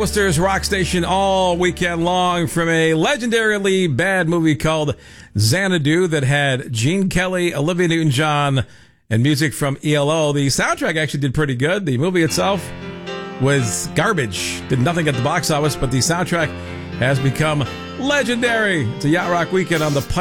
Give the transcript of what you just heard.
Posters Rock Station all weekend long from a legendarily bad movie called Xanadu that had Gene Kelly, Olivia Newton-John, and music from ELO. The soundtrack actually did pretty good. The movie itself was garbage. Did nothing at the box office, but the soundtrack has become legendary. It's a Yacht Rock weekend on the Pike.